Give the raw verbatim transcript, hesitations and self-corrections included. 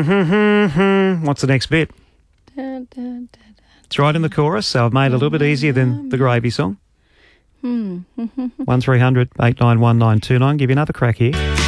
What's the next bit? Da, da, da, da. It's right in the chorus, so I've made it a little bit easier than the Gravy song. Hmm. one three hundred eight nine one nine two nine. Give you another crack here.